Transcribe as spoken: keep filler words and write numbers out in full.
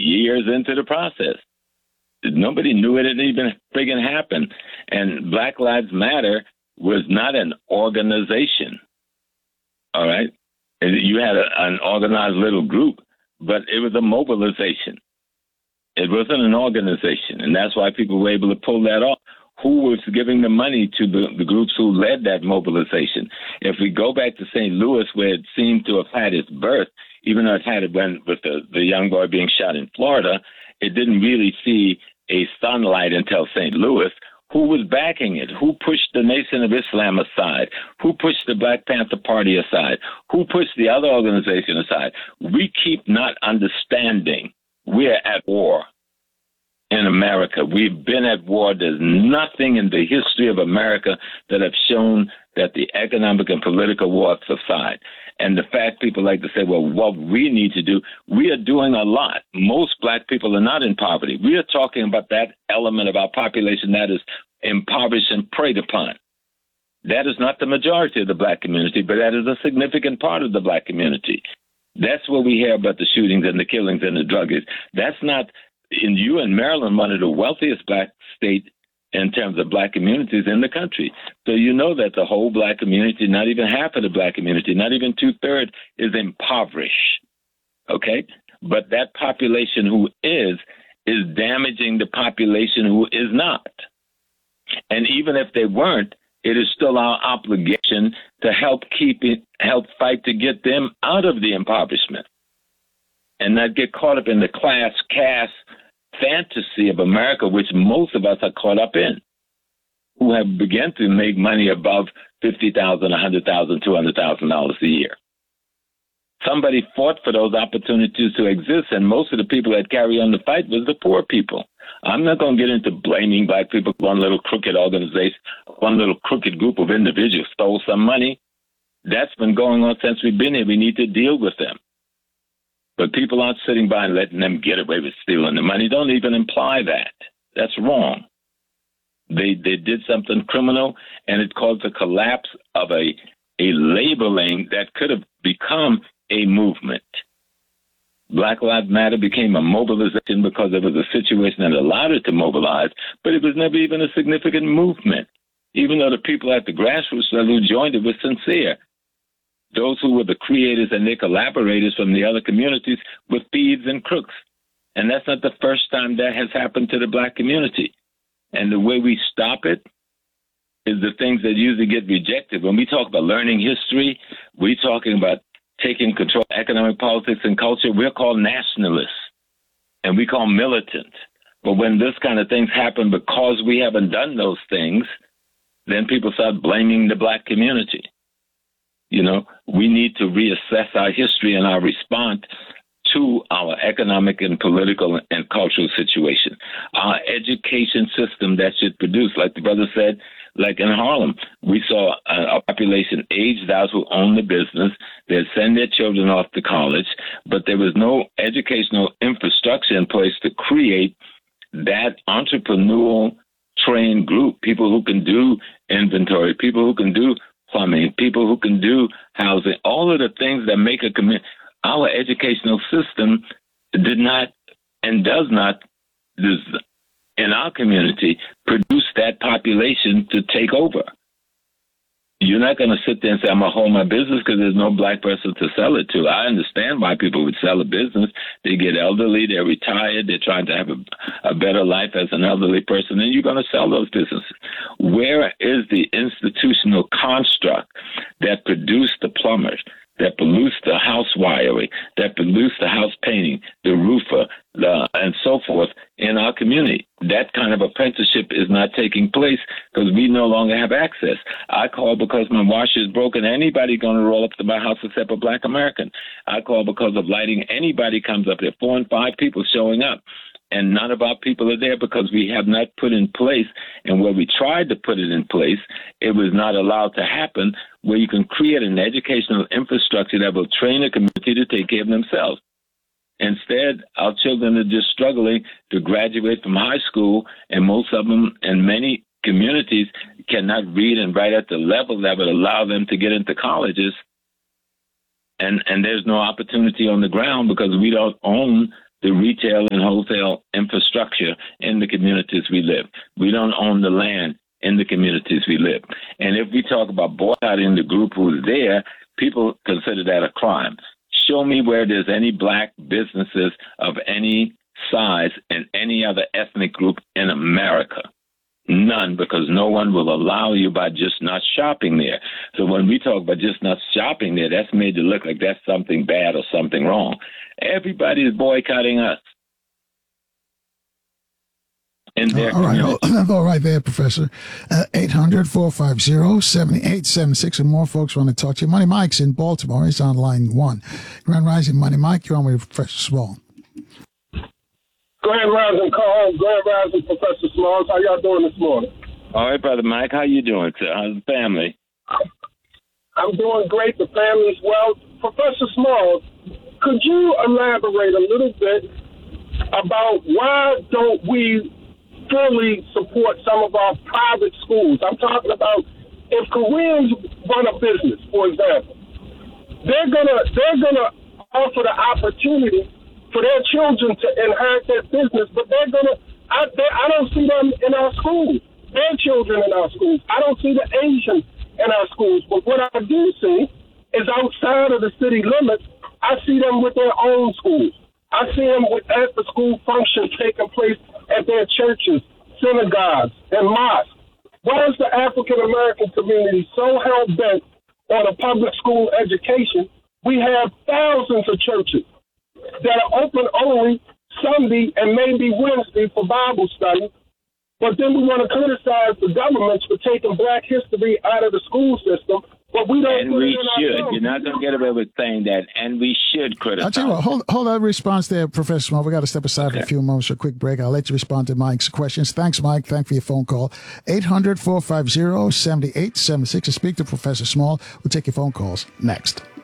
years into the process. Nobody knew it had even friggin' happened. And Black Lives Matter was not an organization, all right? You had a, an organized little group, but it was a mobilization. It wasn't an organization, and that's why people were able to pull that off. Who was giving the money to the, the groups who led that mobilization? If we go back to Saint Louis, where it seemed to have had its birth, even though it had it when with the, the young boy being shot in Florida, it didn't really see a sunlight until Saint Louis. Who was backing it? Who pushed the Nation of Islam aside? Who pushed the Black Panther Party aside? Who pushed the other organization aside? We keep not understanding we're at war in America. We've been at war. There's nothing in the history of America that have shown that the economic and political war subside. And the fact people like to say, well, what we need to do, we are doing a lot. Most Black people are not in poverty. We are talking about that element of our population that is impoverished and preyed upon. That is not the majority of the Black community, but that is a significant part of the Black community. That's where we hear about the shootings and the killings and the drug use. That's not, in you in Maryland, one of the wealthiest Black states in terms of Black communities in the country. So you know that the whole Black community, not even half of the Black community, not even two-thirds, is impoverished, okay? But that population who is, is damaging the population who is not. And even if they weren't, it is still our obligation to help keep it, help fight to get them out of the impoverishment and not get caught up in the class caste fantasy of America, which most of us are caught up in, who have begun to make money above fifty thousand dollars, one hundred thousand dollars, two hundred thousand dollars a year. Somebody fought for those opportunities to exist, and most of the people that carry on the fight was the poor people. I'm not going to get into blaming Black people. One little crooked organization, one little crooked group of individuals stole some money. That's been going on since we've been here. We need to deal with them. But people aren't sitting by and letting them get away with stealing the money. Don't even imply that. That's wrong. They they did something criminal, and it caused the collapse of a, a labeling that could have become a movement. Black Lives Matter became a mobilization because there was a situation that allowed it to mobilize, but it was never even a significant movement, even though the people at the grassroots level who joined it were sincere. Those who were the creators and their collaborators from the other communities were thieves and crooks. And that's not the first time that has happened to the Black community. And the way we stop it is the things that usually get rejected. When we talk about learning history, we're talking about taking control of economic politics and culture. We're called nationalists, and we call militant. But when this kind of things happen because we haven't done those things, then people start blaming the Black community. You know, we need to reassess our history and our response to our economic and political and cultural situation. Our education system that should produce, like the brother said, like in Harlem, we saw a, a population aged out who owned the business. They'd send their children off to college, but there was no educational infrastructure in place to create that entrepreneurial trained group, people who can do inventory, people who can do plumbing, people who can do housing, all of the things that make a community. Our educational system did not and does not, in our community, produce that population to take over. You're not going to sit there and say, I'm going to hold my business because there's no Black person to sell it to. I understand why people would sell a business. They get elderly, they're retired, they're trying to have a, a better life as an elderly person, and you're going to sell those businesses. Where is the institutional construct that produced the plumbers, that produced the house wiring, that produced the house painting, the roofer, the, and so forth in our community? That kind of apprenticeship is not taking place because we no longer have access. I call because my washer is broken. Anybody going to roll up to my house except a Black American. I call because of lighting. Anybody comes up there, four and five people showing up. And none of our people are there because we have not put in place, and where we tried to put it in place, it was not allowed to happen, where you can create an educational infrastructure that will train a community to take care of themselves. Instead, our children are just struggling to graduate from high school, and most of them in many communities cannot read and write at the level that would allow them to get into colleges. And, and there's no opportunity on the ground because we don't own the retail and wholesale infrastructure in the communities we live. We don't own the land in the communities we live. And if we talk about boycotting the group who's there, people consider that a crime. Show me where there's any black businesses of any size in any other ethnic group in America. None, because no one will allow you by just not shopping there. So when we talk about just not shopping there, that's made to look like that's something bad or something wrong. Everybody is boycotting us. In their all right, I'll, all right there, Professor. Uh, eight hundred, four five zero, seven eight seven six, and more folks want to talk to you. Money Mike's in Baltimore. He's on line one. Grand Rising, Money Mike. You're on with Professor Small. Grand Rising, Carl. Grand Rising, Professor Smalls. How y'all doing this morning? All right, Brother Mike. How you doing, sir? How's the family? I'm doing great. The family's well. Professor Smalls, could you elaborate a little bit about why don't we fully support some of our private schools? I'm talking about if Koreans run a business, for example, they're gonna they're gonna offer the opportunity for their children to inherit that business, but they're gonna I they, I don't see them in our schools. Their children in our schools. I don't see the Asians in our schools. But what I do see is outside of the city limits, I see them with their own schools. I see them with after-school functions taking place at their churches, synagogues, and mosques. Why is the African-American community so hell-bent on a public school education? We have thousands of churches that are open only Sunday and maybe Wednesday for Bible study, but then we want to criticize the governments for taking black history out of the school system. But we don't. And we should. You're not going to get away with saying that. And we should criticize. I'll tell you what. Hold, hold that response there, Professor Small. We got to step aside okay. for a few moments for a quick break. I'll let you respond to Mike's questions. Thanks, Mike. Thanks for your phone call. eight hundred, four five zero, seven eight seven six. To speak to Professor Small. We'll take your phone calls next.